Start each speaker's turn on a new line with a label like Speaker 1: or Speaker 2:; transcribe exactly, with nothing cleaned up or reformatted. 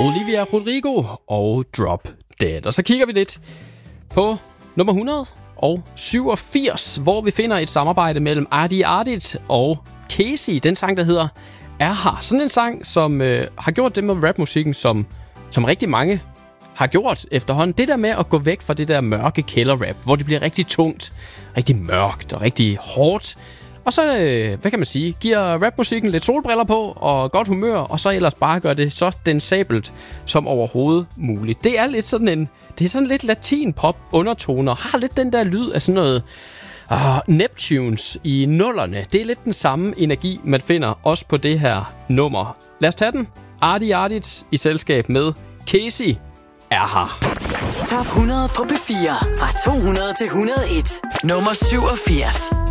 Speaker 1: Olivia Rodrigo og Drop Dead. Og så kigger vi lidt på nummer et hundrede og syvogfirs, hvor vi finder et samarbejde mellem Adi Ardit og Casey. Den sang, der hedder Er Her. Sådan en sang, som øh, har gjort det med rapmusikken, som, som rigtig mange har gjort efterhånden. Det der med at gå væk fra det der mørke kælderrap, hvor det bliver rigtig tungt, rigtig mørkt og rigtig hårdt. Og så, øh, hvad kan man sige, giver rapmusikken lidt solbriller på og godt humør, og så ellers bare gør det så densabelt som overhovedet muligt. Det er lidt sådan en, det er sådan lidt latin pop undertoner, har lidt den der lyd af sådan noget uh, Neptunes i nullerne. Det er lidt den samme energi, man finder også på det her nummer. Lad os tage den. Adi Ardit i selskab med Casey Er Her.
Speaker 2: Top hundrede på P fire fra to hundrede til et hundrede og en. Nummer syvogfirs.